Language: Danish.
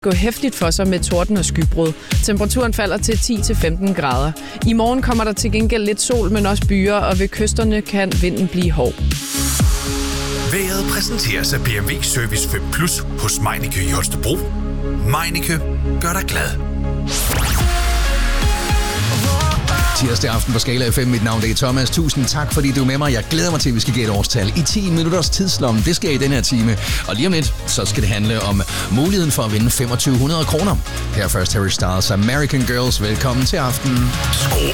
gå hæftigt for sig med torden og skybrud. Temperaturen falder til 10-15 grader. I morgen kommer der til gengæld lidt sol, men også byer, og ved kysterne kan vinden blive hård. Vejret præsenteres af BMW Service 5 Plus hos Meineke i Holstebro. Meineke gør dig glad. Tirsdag aften på Skala FM. Mit navn er Thomas. Tusind tak, fordi du er med mig. Jeg glæder mig til, at vi skal gætte årstal i 10 minutters tidslomme. Det sker i den her time. Og lige om lidt, så skal det handle om muligheden for at vinde 2500 kroner. Her først Harry Styles, American Girls. Velkommen til aften.